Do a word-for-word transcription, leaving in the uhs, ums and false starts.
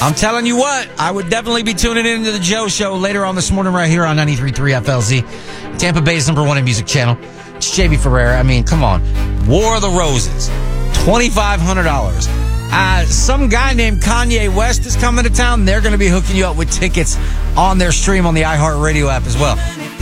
I'm telling you what, I would definitely be tuning into the Joe Show later on this morning right here on ninety-three point three F L Z, Tampa Bay's number one in music channel. It's J B Ferreira. I mean, come on. War of the Roses, twenty-five hundred dollars. Uh, some guy named Kanye West is coming to town. They're going to be hooking you up with tickets on their stream on the iHeartRadio app as well.